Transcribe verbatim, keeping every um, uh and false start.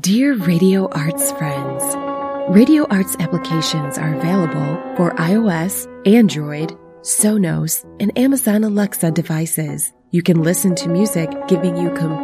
Dear Radio Arts friends, Radio Arts applications are available for iOS, Android, Sonos, and Amazon Alexa devices. You can listen to music giving you complete